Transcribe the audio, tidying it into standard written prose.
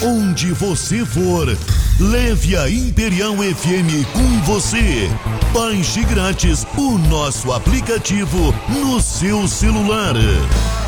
onde você for. Leve a Imperial FM com você. Baixe grátis o nosso aplicativo no seu celular.